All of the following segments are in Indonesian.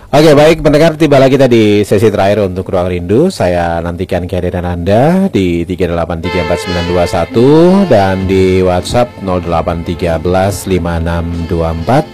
Oke, baik pendengar, tiba lagi kita di sesi terakhir untuk Ruang Rindu. Saya nantikan kehadiran Anda di 3834921 dan di WhatsApp 0813 5624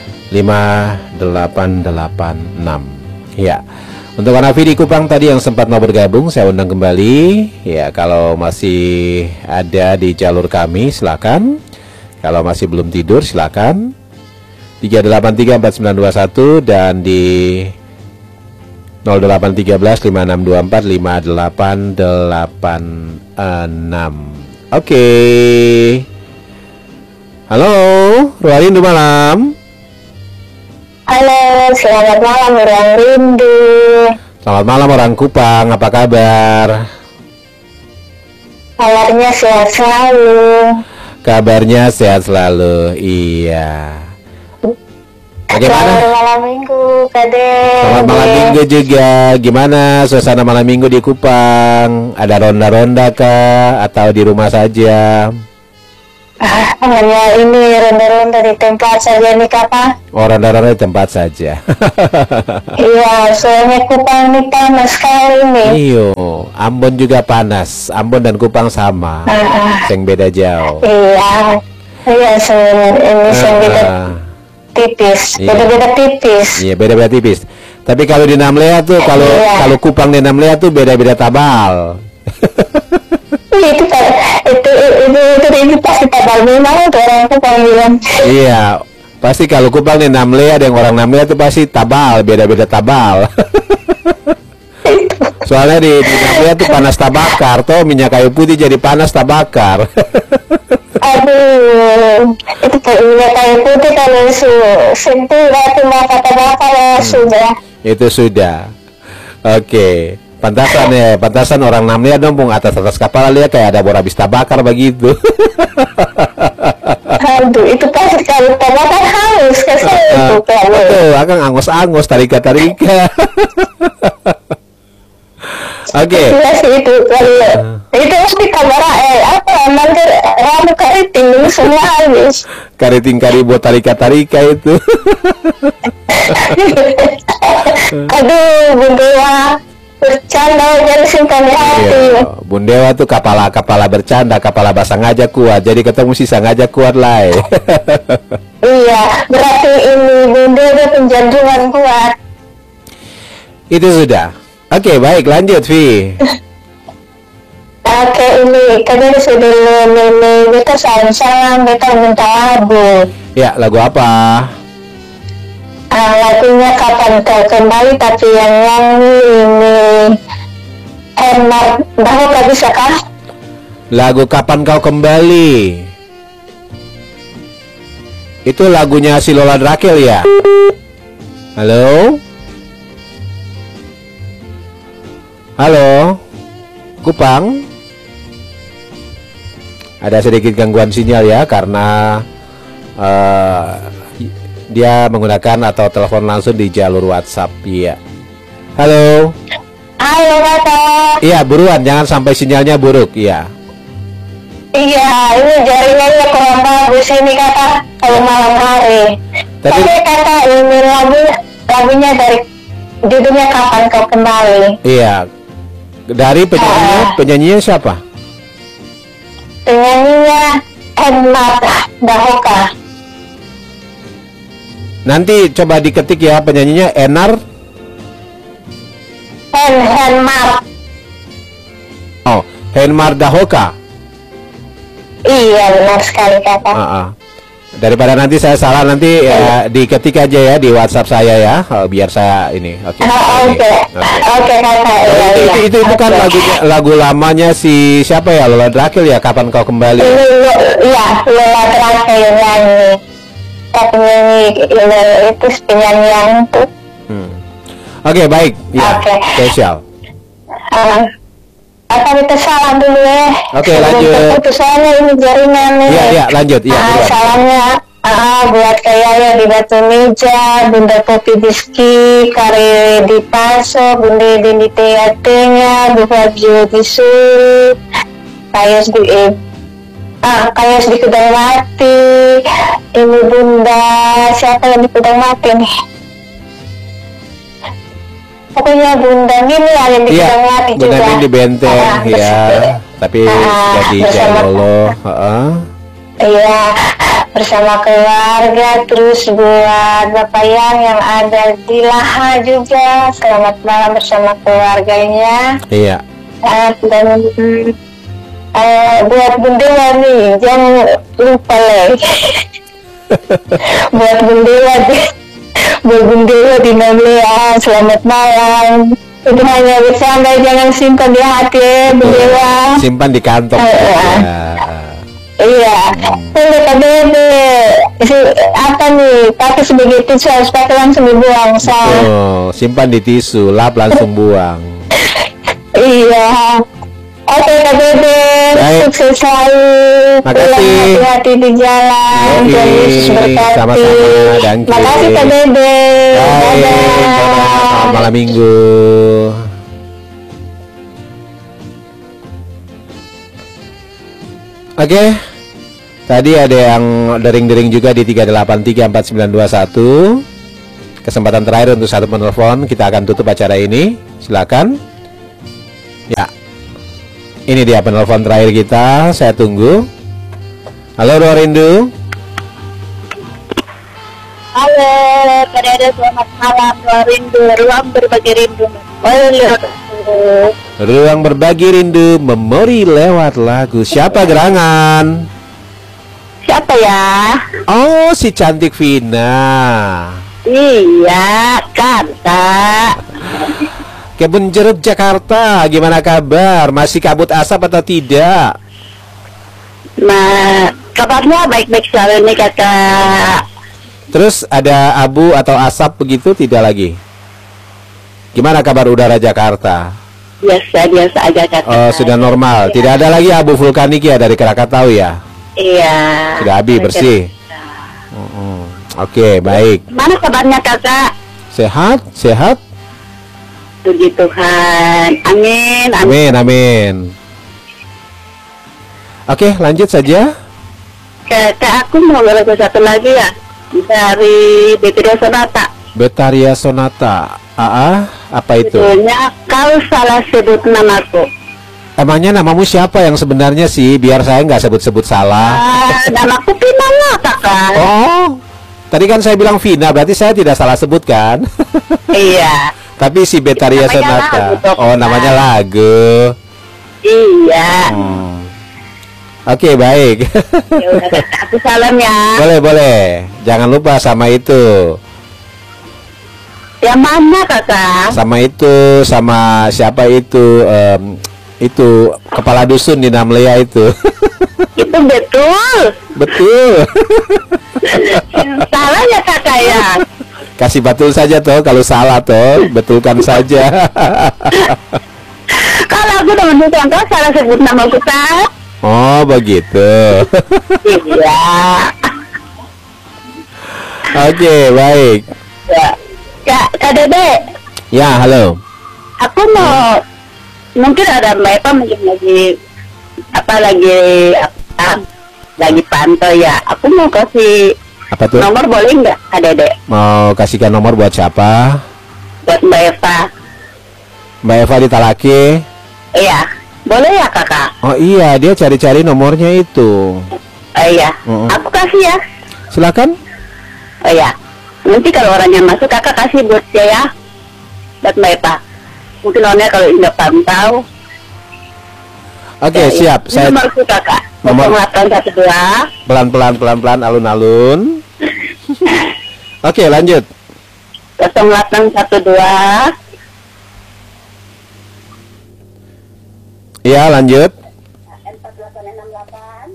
5886. Ya. Untuk Hanafi di Kupang tadi yang sempat mau bergabung, saya undang kembali. Ya, kalau masih ada di jalur kami silakan. Kalau masih belum tidur silakan. 3834921 dan di 0813 5624 5886. Oke. Halo, Ruang Rindu malam. Halo, selamat malam Ruang Rindu. Selamat malam orang Kupang, apa kabar? Kabarnya sehat selalu. Kabarnya sehat selalu, iya. Bagaimana? Selamat malam minggu, Kade. Selamat malam minggu juga. Gimana suasana malam minggu di Kupang? Ada ronda-ronda kah? Atau di rumah saja? Hanya ini ronda-ronda di tempat saja nih Kakak. Oh, ronda-ronda di tempat saja. Iya, soalnya Kupang ini panas sekali nih. Iyo, Ambon juga panas. Ambon dan Kupang sama. Yang beda jauh. Iya, iya ini yang beda tipis. Iya. Beda-beda tipis. Iya, beda-beda tipis. Tapi kalau di Namlea tuh, kalau Kupang di Namlea tuh beda-beda tabal. Itu pasti tabal memang tuh orang Kupang bilang. Iya, pasti kalau Kupang di Namlea ada yang orang Namlea tuh pasti tabal, beda-beda tabal. Soalnya di Namlea tuh panas tabakar, toh minyak kayu putih jadi panas tabakar. Aduh, itu minyak kayu putih kalau sentuh itu maka tabakar ya sudah. Itu sudah. Oke. Pantasan orang Namlea dong, atas kapal lihat kayak ada bor habis tabakar begitu. Aduh, itu pasti kalau tabakar halus kesel itu kalau. Betul, akan angus-angus tarika-tarika. Oke. Itu kalau itu pasti kabar nanti rambut keriting semua habis. Kariting karibo tarika-tarika itu. Aduh, Bunda bercanda jadi simpan di hati. Iya, Bundewa tuh kepala bercanda, kepala basah ngajak kuat. Jadi ketemu sisa ngajak kuat lah. Iya, berarti ini Bunda ada penjantungan kuat. Itu sudah. Oke, baik, lanjut Vi. Oke, ini kan sudah nenek beta salam beta minta lagu. Ya, lagu apa? Lagunya Kapan Kau Kembali, tapi yang nyanyi ini Herman Dahoka, bisa kah? Lagu Kapan Kau Kembali. Itu lagunya si Lola Drakel ya? Halo? Halo? Kupang? Ada sedikit gangguan sinyal ya, karena dia menggunakan atau telepon langsung di jalur WhatsApp. Iya. Halo. Halo Kakak. Iya, buruan, jangan sampai sinyalnya buruk. Iya. Iya, ini jaringannya kurang bagus ini Kakak kalau malam hari. Tapi Kakak ini lagunya dari judulnya Kapan Kau Kembali. Iya. Dari penyanyinya siapa? Penyanyinya Herman Dahoka. Nanti coba diketik ya penyanyinya Enar. Henmar. Oh, Henmar Dahoka. Iya, benar sekali Kakak. Daripada nanti saya salah, nanti diketik aja ya di WhatsApp saya ya, biar saya ini. Oke. Oke Kakak. Itu kan lagu lamanya si siapa ya, Lola Drakel ya, Kapan Kau Kembali. Iya, Lola Drakel yang nyanyi. Penyanyi itu penyanyi yang itu. Oke, baik. Ya, spesial. Kita salam dulu ya. Oke, lanjut. Soalnya ini jaringan nih. Iya, lanjut. Iya, salamnya buat kayak di Batu Meja, Bunda Popi Biski, Kare di Paso, Bunda Dini Tengah, Bu Fabio di Sud, Kayas di Kudang Mati, ini Bunda siapa yang di Kudang Mati nih? pokoknya Bunda Min ya yang di Iya, Kedawati Bunda juga. Min di Benteng, ya. Tapi sudah di Jailolo. Iya, bersama keluarga, terus buat Bapak yang ada di Laha juga, selamat malam bersama keluarganya. Iya. Dan buat Bunda nih, jangan lupa buat Bunda di Namlea, selamat malam. Itu hanya bercanda, jangan simpan di hati, Bunda. Simpan di kantong. Iya, apa nih? Pakai sebagai tisu, harus pakai langsung dibuang. Simpan di tisu, lap langsung buang. Iya. Oke, Kak Dede, sukses selalu. Makasih. Hati-hati di jalan. Yesus berkati. Sama-sama, Dangki. Makasih, Kak Dede. Dadah. Selamat malam minggu. Oke, tadi ada yang dering-dering juga di 3834921. Kesempatan terakhir untuk satu penelpon. Kita akan tutup acara ini. Silakan. Ya, ini dia penelpon terakhir kita. Saya tunggu. Halo Ruang Rindu. Halo, Kak Dede, selamat malam. Ruang Rindu, ruang berbagi rindu. Ruang berbagi rindu, memori lewat lagu. Siapa gerangan? Siapa ya? Oh, si cantik Vina. Iya, Kak. Kebun Jeruk Jakarta, gimana kabar? Masih kabut asap atau tidak? Nah, kabarnya baik-baik selalu nih, Kakak. Terus ada abu atau asap begitu tidak lagi? Gimana kabar udara Jakarta? Biasa aja, Kakak. Oh, sudah normal. Ya. Tidak ada lagi abu vulkanik ya dari Krakatau ya? Iya. Sudah habis bersih. Oke, baik. Mana kabarnya, Kakak? Sehat? Puji Tuhan. Amin. Amin. Oke, lanjut saja. Kakak, aku mau lagu satu lagi ya. Dari Betaria Sonata. Betaria Sonata. Apa itu? Judulnya Kau Salah Sebut Namaku. Emangnya namamu siapa yang sebenarnya sih? Biar saya nggak sebut-sebut salah. Namaku Vina lah, Kakak. Oh, tadi kan saya bilang Vina, berarti saya tidak salah sebut kan? Iya. Tapi si Betaria Sonata. Oh, namanya lagu. Iya. Oke, baik. Ya udah, Kakak, aku salam ya. Boleh. Jangan lupa sama itu. Yang mana, Kakak? Sama itu, sama siapa itu? Itu kepala dusun di Namlea itu. Itu betul. Betul. Salah ya, Kakak ya. Kasih betul saja toh, kalau salah toh, betulkan saja. Kalau aku udah menunjukkan kau salah sebut nama Kak. Oh, begitu. Iya. Oke, baik. Ya. Kak Dede. Ya, halo. Aku mau, mungkin ada Mbak Eva mungkin lagi pantau ya. Aku mau kasih Apa tuh? nomor, boleh nggak, Kak Dede? Mau kasihkan nomor buat siapa? Buat Mbak Eva. Mbak Eva di Talake. Iya. Boleh ya, Kakak? Oh iya, dia cari-cari nomornya itu. Iya. Aku kasih ya. Silakan. Oh iya. Nanti kalau orangnya masuk, Kakak kasih buat dia ya. Buat Mbak Eva. Mungkin orangnya kalau nggak pantau. Oke, ya, siap. Saya nomorku, Kakak. Nomor 0812. pelan-pelan, alun-alun. Oke, lanjut. 0812. Iya, lanjut. 4868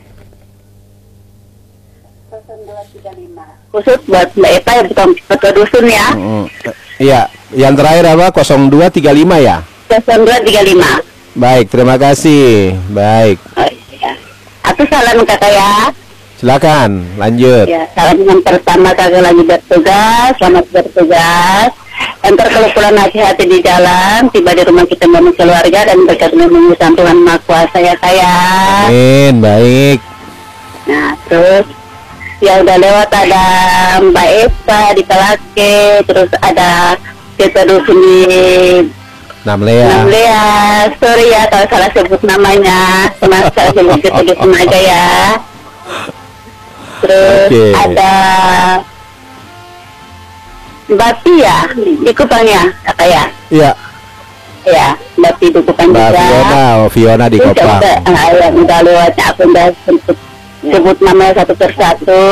0235. Khusus buat Mbak Eva yang bukan ketua dusun ya. Iya, yang terakhir apa? 0235 ya? 0235. Baik, terima kasih. Baik. Oh, iya. Aku salam Kakak ya. Silakan, lanjut. Ya, salam yang pertama, Kakak lagi bertugas, selamat bertugas. Entar kalau pulang hati-hati di jalan, tiba di rumah kita membangun keluarga dan berkat menyusun Tuhan Maha Kuasa ya, sayang. Amin, baik. Nah, terus ya udah lewat ada Mbak Eva di Talake, terus ada kita dusun di Namlea. Namlea. Sorry ya kalau salah sebut namanya. Cuma saya sebut kita dusun aja ya. Terus ada Bati ya, di Kupangnya, kakak ya? Iya. Ya, Bati di Kupang Mbak juga. Fiona di Kupang. Udah lewatnya aku udah sebut namanya satu persatu.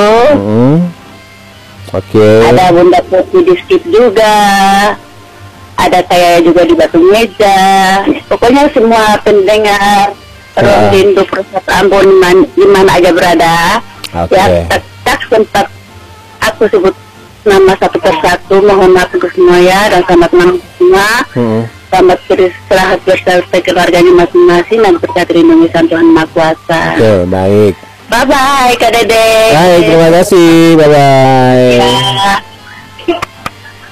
Ada Bunda Putih di Skip juga. Ada saya juga di Batu Meja. Pokoknya semua pendengar Rondindo Persat Ambon di mana aja berada. Ya, tak sempat aku sebut nama satu persatu. Mohon maaf untuk semua ya, dan selamat malam semua. Selamat beristirahat bersama keluarganya masing-masing dan berkat lindungi Tuhan Maha Kuasa. Oke, baik. Bye bye Kak Dede. Baik, terima kasih. Bye bye. Ya.